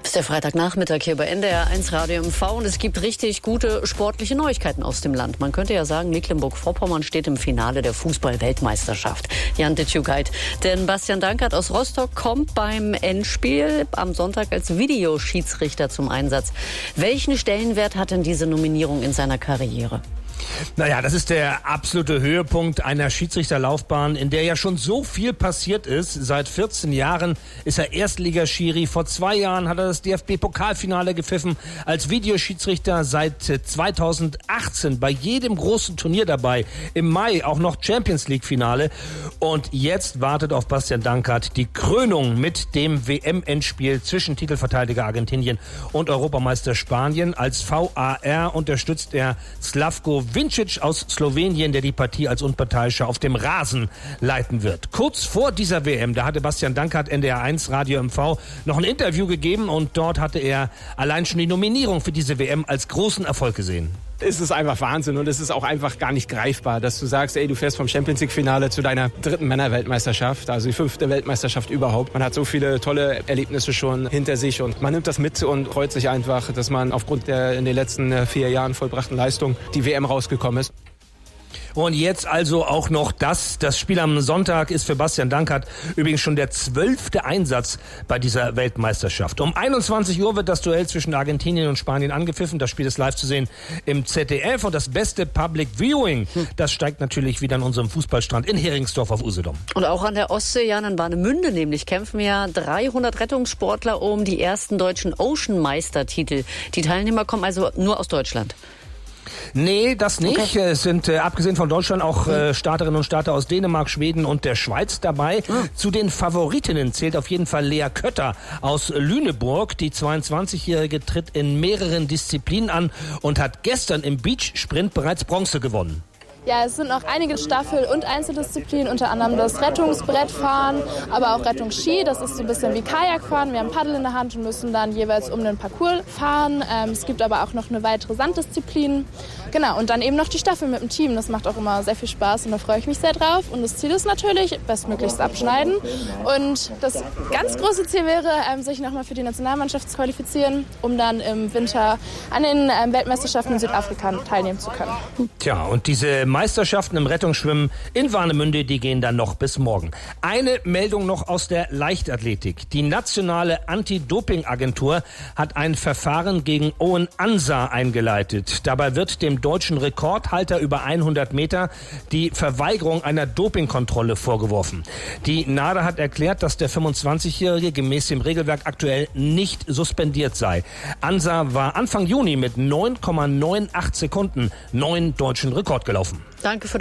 Es ist der Freitagnachmittag hier bei NDR1 Radio MV und es gibt richtig gute sportliche Neuigkeiten aus dem Land. Man könnte ja sagen, Mecklenburg-Vorpommern steht im Finale der Fußball-Weltmeisterschaft. Jan Ditschugait. Denn Bastian Dankert aus Rostock kommt beim Endspiel am Sonntag als Videoschiedsrichter zum Einsatz. Welchen Stellenwert hat denn diese Nominierung in seiner Karriere? Naja, das ist der absolute Höhepunkt einer Schiedsrichterlaufbahn, in der ja schon so viel passiert ist. Seit 14 Jahren ist er Erstligaschiri. Vor 2 Jahren hat er das DFB-Pokalfinale gepfiffen. Als Videoschiedsrichter seit 2018 bei jedem großen Turnier dabei. Im Mai auch noch Champions-League-Finale. Und jetzt wartet auf Bastian Dankert die Krönung mit dem WM-Endspiel zwischen Titelverteidiger Argentinien und Europameister Spanien. Als VAR unterstützt er Slavko Vincic aus Slowenien, der die Partie als Unparteiischer auf dem Rasen leiten wird. Kurz vor dieser WM, da hatte Bastian Dankert NDR1 Radio MV noch ein Interview gegeben und dort hatte er allein schon die Nominierung für diese WM als großen Erfolg gesehen. Es ist einfach Wahnsinn und es ist auch einfach gar nicht greifbar, dass du sagst, ey, du fährst vom Champions-League-Finale zu deiner 3. Männerweltmeisterschaft, also die 5. Weltmeisterschaft überhaupt. Man hat so viele tolle Erlebnisse schon hinter sich und man nimmt das mit und freut sich einfach, dass man aufgrund der in den letzten 4 Jahren vollbrachten Leistung die WM rausgekommen ist. Und jetzt also auch noch das Spiel am Sonntag ist für Bastian Dankert übrigens schon der 12. Einsatz bei dieser Weltmeisterschaft. Um 21 Uhr wird das Duell zwischen Argentinien und Spanien angepfiffen. Das Spiel ist live zu sehen im ZDF und das beste Public Viewing, das steigt natürlich wieder an unserem Fußballstrand in Heringsdorf auf Usedom. Und auch an der Ostsee, Jan, in Warnemünde nämlich, kämpfen ja 300 Rettungssportler um die ersten deutschen Ocean-Meistertitel. Die Teilnehmer kommen also nur aus Deutschland. Nee, das nicht. Okay. Es sind abgesehen von Deutschland auch Starterinnen und Starter aus Dänemark, Schweden und der Schweiz dabei. Zu den Favoritinnen zählt auf jeden Fall Lea Kötter aus Lüneburg. Die 22-Jährige tritt in mehreren Disziplinen an und hat gestern im Beachsprint bereits Bronze gewonnen. Ja, es sind noch einige Staffel- und Einzeldisziplinen, unter anderem das Rettungsbrettfahren, aber auch Rettungsski. Das ist so ein bisschen wie Kajakfahren. Wir haben Paddel in der Hand und müssen dann jeweils um den Parcours fahren. Es gibt aber auch noch eine weitere Sanddisziplin. Genau, und dann eben noch die Staffel mit dem Team. Das macht auch immer sehr viel Spaß und da freue ich mich sehr drauf. Und das Ziel ist natürlich, bestmöglichst abschneiden. Und das ganz große Ziel wäre, sich nochmal für die Nationalmannschaft zu qualifizieren, um dann im Winter an den Weltmeisterschaften in Südafrika teilnehmen zu können. Tja, und diese Meisterschaften im Rettungsschwimmen in Warnemünde, die gehen dann noch bis morgen. Eine Meldung noch aus der Leichtathletik. Die nationale Anti-Doping-Agentur hat ein Verfahren gegen Owen Ansah eingeleitet. Dabei wird dem deutschen Rekordhalter über 100 Meter die Verweigerung einer Dopingkontrolle vorgeworfen. Die NADA hat erklärt, dass der 25-Jährige gemäß dem Regelwerk aktuell nicht suspendiert sei. Ansah war Anfang Juni mit 9,98 Sekunden neuen deutschen Rekord gelaufen. Danke für